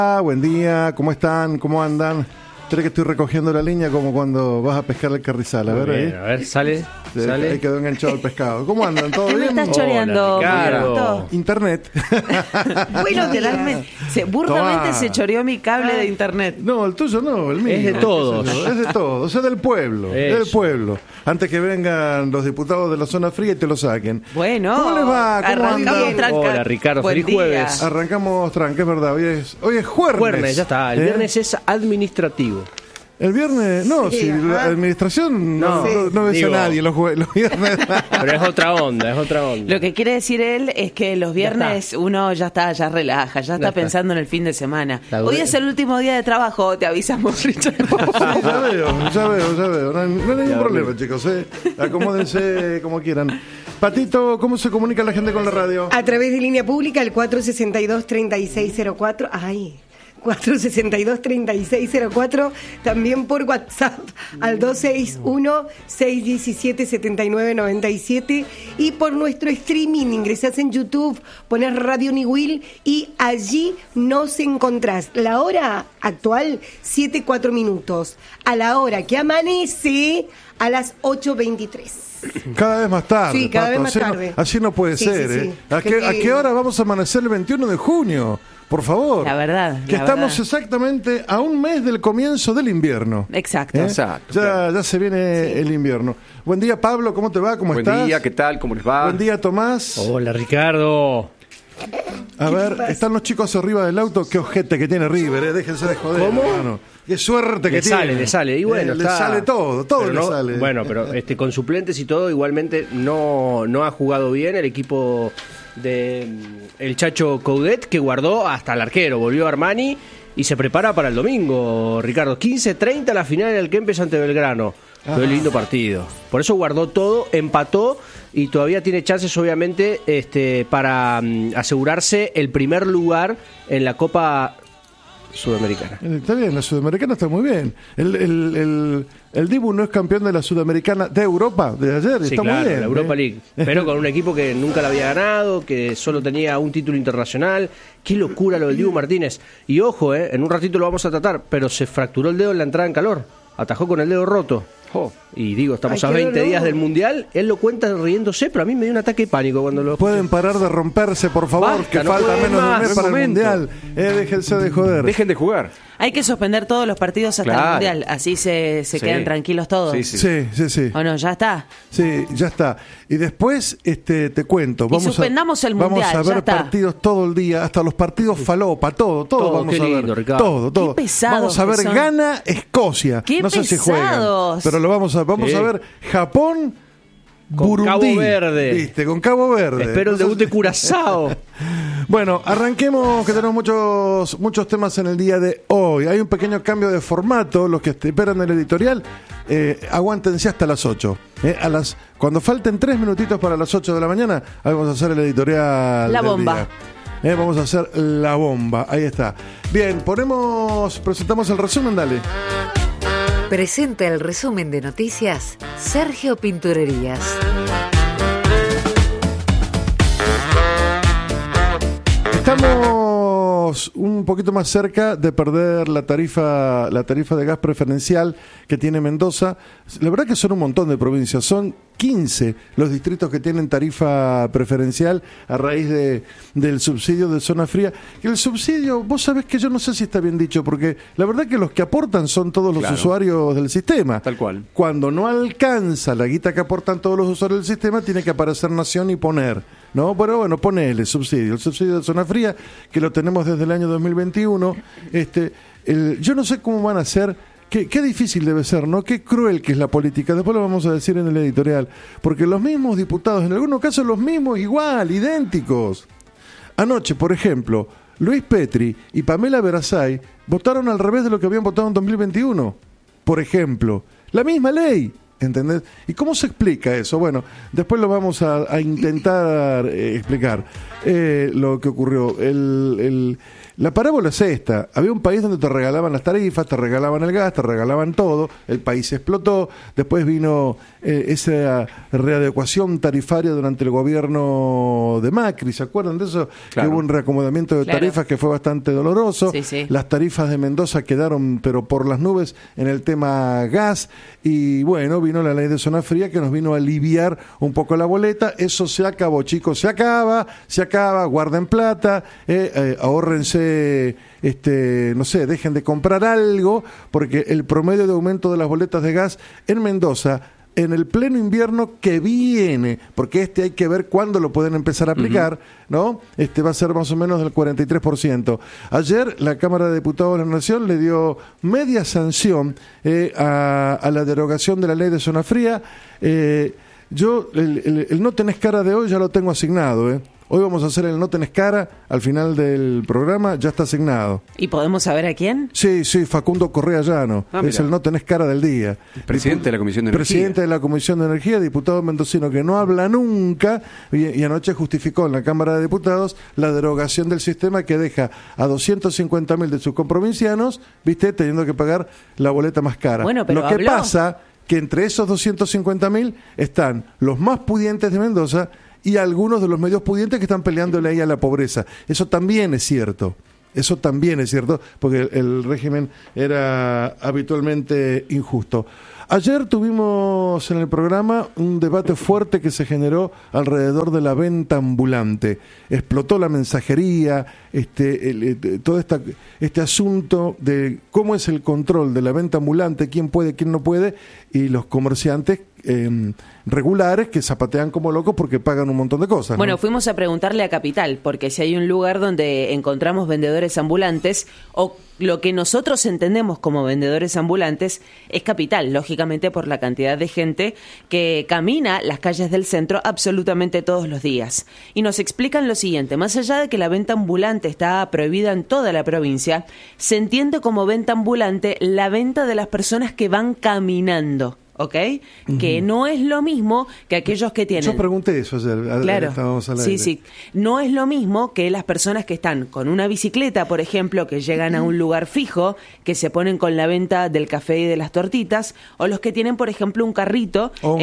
Buen día, ¿cómo están? ¿Cómo andan? Creo que estoy recogiendo la línea como cuando vas a pescar el carrizal. A ver, bien, a ver, sale. Ahí quedó enganchado el pescado. ¿Cómo andan? ¿Todo bien? ¿Qué me estás choreando? Hola, Internet. Bueno, literalmente, burdamente Tomá. se choreó mi cable de internet. No, el tuyo no, el mío. Es de todos. Es de todos, es del pueblo. Es del Eso. pueblo. Antes que vengan los diputados de la zona fría y te lo saquen. Bueno, ¿Cómo les va? ¿Cómo arrancamos andan? tranca. Hola, Ricardo, Buen feliz día. jueves. Arrancamos tranca, es verdad. Hoy es jueves. Jueves, ya está. El viernes es administrativo. El viernes, no, Sí, si la ajá. administración no Sí. ves a Digo. nadie los viernes. Pero es otra onda, es otra onda. Lo que quiere decir él es que los viernes uno ya relaja, ya está está. pensando en el fin de semana. La Hoy dure- es el último día de trabajo, te avisamos, Richard. Sí, ya veo. No hay ningún Ya problema, veo. chicos. Acomódense como quieran. Patito, ¿cómo se comunica la gente con la radio? A través de línea pública, el 462-3604. Ay. 462-3604, también por WhatsApp al 261-617-7997 y por nuestro streaming, ingresás en YouTube, pones Radio Niwil y allí nos encontrás. La hora actual, 7:04 minutos. A la hora que amanece, a las 8:23. Cada vez más tarde. Sí, cada Pato. vez más tarde. Así no puede Sí, ser, sí, ¿eh? sí. ¿A qué hora vamos a amanecer el 21 de junio? Por favor. La verdad, Que la estamos verdad. exactamente a un mes del comienzo del invierno. Exacto. ¿Eh? Exacto, Ya se viene el invierno. Buen día, Pablo, ¿cómo te va? ¿Cómo Buen estás? día, ¿qué tal? ¿Cómo les va? Buen día, Tomás. Hola, Ricardo. A ver, pasa? están los chicos arriba del auto. Qué ojete que tiene River, déjense de joder. ¿Cómo? Hermano. Qué suerte que tiene. Le sale. Y bueno, le está- sale todo pero le no- sale. Bueno, pero con suplentes y todo, igualmente no ha jugado bien el equipo de el Chacho Coudet, que guardó hasta el arquero, volvió Armani y se prepara para el domingo, Ricardo. 15:30 la final del Kempes ante Belgrano. Fue un lindo partido. Por eso guardó todo, empató y todavía tiene chances, obviamente, para asegurarse el primer lugar en la Copa Sudamericana. Está bien, la Sudamericana está muy bien. El Dibu no es campeón de la Sudamericana de Europa de ayer. Sí, está claro, muy bien. la Europa League. Pero con un equipo que nunca la había ganado, que solo tenía un título internacional. Qué locura lo del Dibu Martínez. Y ojo, en un ratito lo vamos a tratar, pero se fracturó el dedo en la entrada en calor. Atajó con el dedo roto. Y digo, estamos Ay, a qué 20 dolor. días del Mundial. Él lo cuenta riéndose, pero a mí me dio un ataque de pánico cuando lo... Pueden parar de romperse, por favor, Basta, que no falta pueden menos de un más, mes es para el momento. Mundial. Déjense de joder. Dejen de jugar. Hay que suspender todos los partidos hasta el Claro. Mundial, así se Sí. quedan tranquilos todos. Sí, sí. Sí. ¿O no? Ya está. Sí, ya está. Y después te cuento. suspendamos el Mundial, Vamos a ya ver está. partidos todo el día, hasta los partidos falopa, todo Todo, vamos qué a ver. lindo, Ricardo. Todo. Qué pesados Vamos a ver que son. Ghana, Escocia. Qué no sé si juegan, pesados. pero lo vamos a Sí. ver Japón, Con Burundi. Cabo Verde. ¿Viste? Con Cabo Verde. Espero el debut de Curazao. Bueno, arranquemos, que tenemos muchos temas en el día de hoy. Hay un pequeño cambio de formato. Los que esperan el editorial, aguántense hasta las 8. Cuando falten 3 minutitos para las 8 de la mañana, ahí vamos a hacer el editorial. La del bomba. día. Vamos a hacer la bomba. Ahí está. Bien, presentamos el resumen, dale. Presenta el resumen de noticias Sergio Pinturerías. Estamos un poquito más cerca de perder la tarifa de gas preferencial que tiene Mendoza. La verdad que son un montón de provincias, son 15 los distritos que tienen tarifa preferencial a raíz del subsidio de zona fría. Que el subsidio, vos sabés que yo no sé si está bien dicho, porque la verdad que los que aportan son todos los Claro. usuarios del sistema. Tal cual. Cuando no alcanza la guita que aportan todos los usuarios del sistema, tiene que aparecer Nación y poner, ¿no? Pero bueno, ponele subsidio. El subsidio de zona fría, que lo tenemos desde el año 2021. Yo no sé cómo van a ser. Qué difícil debe ser, ¿no? Qué cruel que es la política. Después lo vamos a decir en el editorial. Porque los mismos diputados, en algunos casos los mismos, igual, idénticos. Anoche, por ejemplo, Luis Petri y Pamela Verasay votaron al revés de lo que habían votado en 2021. Por ejemplo, la misma ley. ¿Entendés? ¿Y cómo se explica eso? Bueno, después lo vamos a intentar explicar lo que ocurrió. La parábola es esta. Había un país donde te regalaban las tarifas, te regalaban el gas, te regalaban todo, el país explotó, después vino esa readecuación tarifaria durante el gobierno de Macri, ¿se acuerdan de eso? Claro. Que hubo un reacomodamiento de tarifas que fue bastante doloroso. Sí, sí. Las tarifas de Mendoza quedaron pero por las nubes en el tema gas, y bueno, vino la ley de zona fría que nos vino a aliviar un poco la boleta. Eso se acabó, chicos, se acaba, guarden plata, ahórrense, no sé, dejen de comprar algo, porque el promedio de aumento de las boletas de gas en Mendoza en el pleno invierno que viene, porque hay que ver cuándo lo pueden empezar a aplicar, ¿no? Va a ser más o menos del 43%. Ayer la Cámara de Diputados de la Nación le dio media sanción a la derogación de la ley de zona fría. Yo, el no tenés cara de hoy ya lo tengo asignado, Hoy vamos a hacer el no tenés cara al final del programa, ya está asignado. ¿Y podemos saber a quién? Sí, Facundo Correa Llano, es el no tenés cara del día. Presidente de la Comisión de Energía. Presidente de la Comisión de Energía, diputado mendocino que no habla nunca, y anoche justificó en la Cámara de Diputados la derogación del sistema que deja a 250.000 de sus comprovincianos, teniendo que pagar la boleta más cara. Bueno, pero lo que habló. pasa que entre esos 250.000 están los más pudientes de Mendoza y algunos de los medios pudientes que están peleándole ahí a la pobreza. Eso también es cierto, porque el régimen era habitualmente injusto. Ayer tuvimos en el programa un debate fuerte que se generó alrededor de la venta ambulante. Explotó la mensajería, todo este asunto de cómo es el control de la venta ambulante, quién puede, quién no puede, y los comerciantes regulares que zapatean como locos porque pagan un montón de cosas, ¿no? Bueno, fuimos a preguntarle a Capital, porque si hay un lugar donde encontramos vendedores ambulantes, o lo que nosotros entendemos como vendedores ambulantes, es Capital, lógicamente por la cantidad de gente que camina las calles del centro absolutamente todos los días. Y nos explican lo siguiente: más allá de que la venta ambulante está prohibida en toda la provincia, se entiende como venta ambulante la venta de las personas que van caminando. ¿Ok? Que no es lo mismo que aquellos que tienen... Yo pregunté eso ayer. Claro, Estábamos al aire. sí. No es lo mismo que las personas que están con una bicicleta, por ejemplo, que llegan a un lugar fijo, que se ponen con la venta del café y de las tortitas, o los que tienen, por ejemplo, un carrito o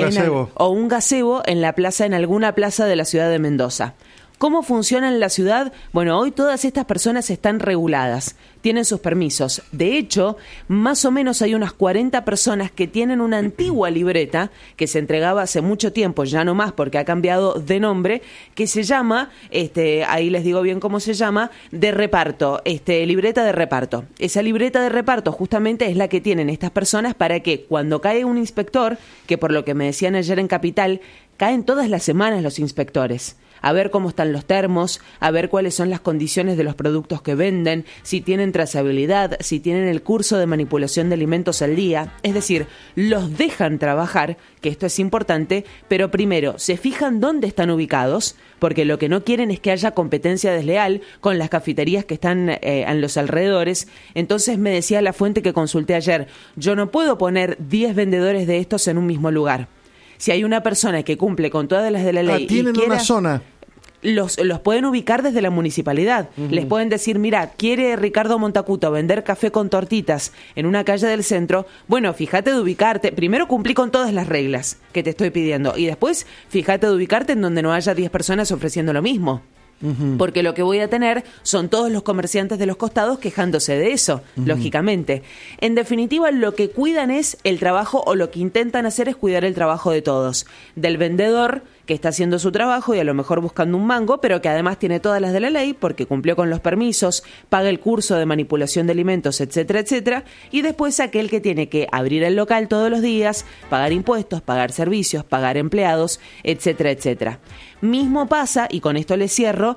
un gazebo en la plaza, en alguna plaza de la ciudad de Mendoza. ¿Cómo funciona en la ciudad? Bueno, hoy todas estas personas están reguladas, tienen sus permisos. De hecho, más o menos hay unas 40 personas que tienen una antigua libreta que se entregaba hace mucho tiempo, ya no más porque ha cambiado de nombre, que se llama, ahí les digo bien cómo se llama, de reparto, libreta de reparto. Esa libreta de reparto justamente es la que tienen estas personas para que cuando cae un inspector, que por lo que me decían ayer en Capital, caen todas las semanas los inspectores, a ver cómo están los termos, a ver cuáles son las condiciones de los productos que venden, si tienen trazabilidad, si tienen el curso de manipulación de alimentos al día. Es decir, los dejan trabajar, que esto es importante, pero primero se fijan dónde están ubicados, porque lo que no quieren es que haya competencia desleal con las cafeterías que están en los alrededores. Entonces me decía la fuente que consulté ayer, yo no puedo poner 10 vendedores de estos en un mismo lugar. Si hay una persona que cumple con todas las de la ley tienen y quiera, una zona, los pueden ubicar desde la municipalidad. Les pueden decir, mira, quiere Ricardo Montacuto vender café con tortitas en una calle del centro. Bueno, fíjate de ubicarte. Primero cumplí con todas las reglas que te estoy pidiendo. Y después, fíjate de ubicarte en donde no haya 10 personas ofreciendo lo mismo. Porque lo que voy a tener son todos los comerciantes de los costados quejándose de eso, lógicamente. En definitiva, lo que cuidan es el trabajo, o lo que intentan hacer es cuidar el trabajo de todos. Del vendedor, que está haciendo su trabajo y a lo mejor buscando un mango, pero que además tiene todas las de la ley porque cumplió con los permisos, paga el curso de manipulación de alimentos, etcétera, etcétera. Y después aquel que tiene que abrir el local todos los días, pagar impuestos, pagar servicios, pagar empleados, etcétera, etcétera. Mismo pasa, y con esto les cierro,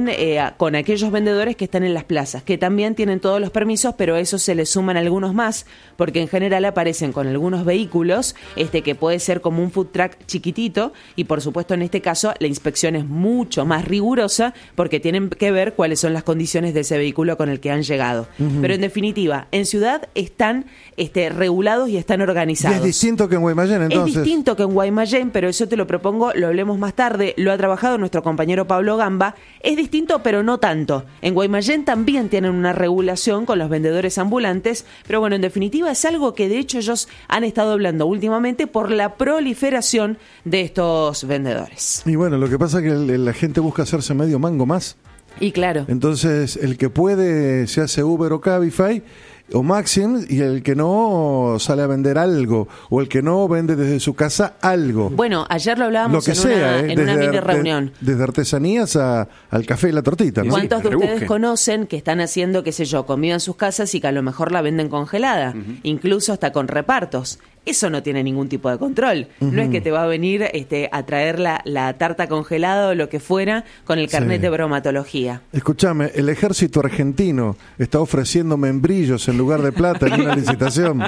con aquellos vendedores que están en las plazas, que también tienen todos los permisos, pero a eso se les suman algunos más, porque en general aparecen con algunos vehículos, que puede ser como un food truck chiquitito, y por supuesto supuesto, en este caso, la inspección es mucho más rigurosa porque tienen que ver cuáles son las condiciones de ese vehículo con el que han llegado. Pero en definitiva, en ciudad están regulados y están organizados. Y es distinto que en Guaymallén, entonces. Es distinto que en Guaymallén, pero eso te lo propongo, lo hablemos más tarde. Lo ha trabajado nuestro compañero Pablo Gamba. Es distinto, pero no tanto. En Guaymallén también tienen una regulación con los vendedores ambulantes, pero bueno, en definitiva es algo que de hecho ellos han estado hablando últimamente por la proliferación de estos vendedores. Y bueno, lo que pasa es que la gente busca hacerse medio mango más. Y claro. Entonces, el que puede se hace Uber o Cabify o Maxim, y el que no sale a vender algo, o el que no vende desde su casa algo. Bueno, ayer lo hablábamos en una mini reunión. Desde artesanías al café y la tortita, ¿no? ¿Cuántos de ustedes conocen que están haciendo, qué sé yo, comida en sus casas y que a lo mejor la venden congelada, incluso hasta con repartos? Eso no tiene ningún tipo de control. No es que te va a venir a traer la tarta congelada o lo que fuera con el carnet de bromatología. Escúchame, el ejército argentino está ofreciendo membrillos en lugar de plata en una licitación.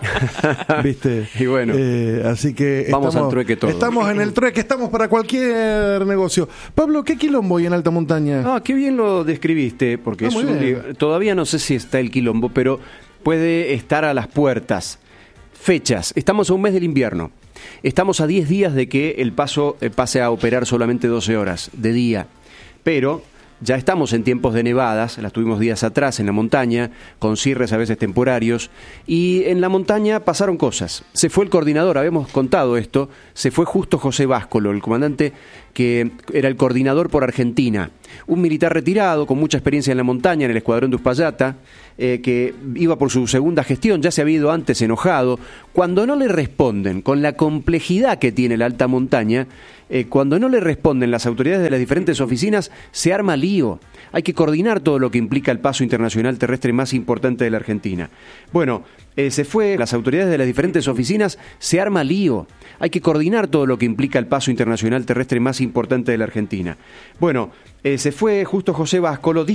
¿Viste? Y bueno, así que vamos al trueque todo. Estamos en el trueque, estamos para cualquier negocio. Pablo, ¿qué quilombo hay en alta montaña? Ah, qué bien lo describiste, porque todavía no sé si está el quilombo, pero puede estar a las puertas. Fechas, estamos a un mes del invierno, estamos a 10 días de que el paso pase a operar solamente 12 horas de día, pero ya estamos en tiempos de nevadas, las tuvimos días atrás en la montaña, con cierres a veces temporarios, y en la montaña pasaron cosas. Se fue el coordinador, habíamos contado esto, se fue Justo José Báscolo, el comandante que era el coordinador por Argentina, un militar retirado con mucha experiencia en la montaña, en el escuadrón de Uspallata, que iba por su segunda gestión, ya se había ido antes enojado. Cuando no le responden, con la complejidad que tiene la alta montaña, cuando no le responden las autoridades de las diferentes oficinas, se arma lío. Hay que coordinar todo lo que implica el paso internacional terrestre más importante de la Argentina. Bueno, se fue las autoridades de las diferentes oficinas, se arma lío. Hay que coordinar todo lo que implica el paso internacional terrestre más importante de la Argentina. Bueno, se fue Justo José Báscolo.